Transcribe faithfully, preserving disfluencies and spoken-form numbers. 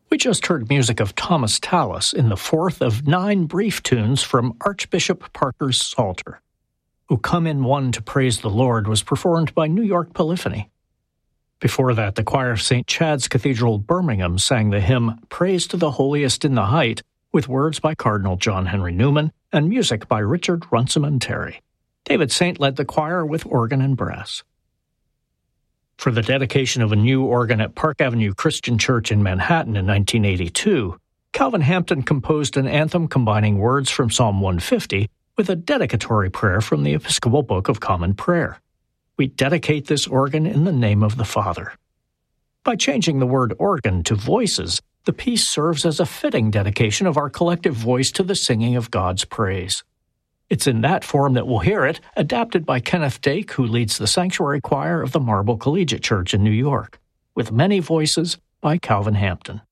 We just heard music of Thomas Tallis in the fourth of nine brief tunes from Archbishop Parker's Psalter. "O Come in One to Praise the Lord" was performed by New York Polyphony. Before that, the choir of Saint Chad's Cathedral, Birmingham, sang the hymn "Praise to the Holiest in the Height," with words by Cardinal John Henry Newman and music by Richard Runciman Terry. David Saint led the choir with organ and brass. For the dedication of a new organ at Park Avenue Christian Church in Manhattan in nineteen eighty-two, Calvin Hampton composed an anthem combining words from Psalm one fifty with a dedicatory prayer from the Episcopal Book of Common Prayer. We dedicate this organ in the name of the Father. By changing the word organ to voices, the piece serves as a fitting dedication of our collective voice to the singing of God's praise. It's in that form that we'll hear it, adapted by Kenneth Dake, who leads the Sanctuary Choir of the Marble Collegiate Church in New York, with many voices by Calvin Hampton.